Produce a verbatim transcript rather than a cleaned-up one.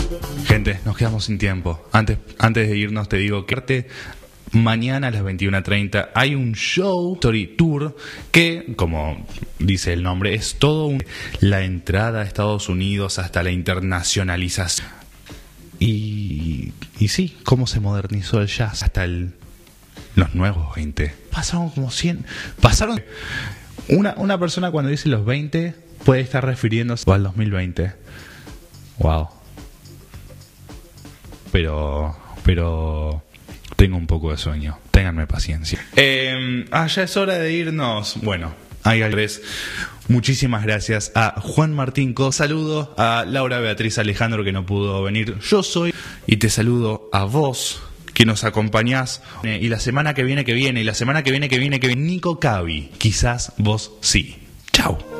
Gente, nos quedamos sin tiempo. Antes, antes de irnos te digo que mañana a las veintiuna treinta hay un show, Story Tour, que, como dice el nombre, es todo un, la entrada a Estados Unidos hasta la internacionalización. Y, y sí, cómo se modernizó el jazz hasta el, los nuevos veinte. Pasaron como cien. Pasaron. Una, una persona cuando dice los veinte puede estar refiriéndose al dos mil veinte. Wow. Pero, pero tengo un poco de sueño. Ténganme paciencia. Eh, ah, ya es hora de irnos. Bueno, hay vez. Muchísimas gracias a Juan Martín Co. Saludo a Laura Beatriz Alejandro que no pudo venir. Yo soy y te saludo a vos que nos acompañás. Y la semana que viene que viene, y la semana que viene que viene que viene, Nico Cavi. Quizás vos sí. Chau.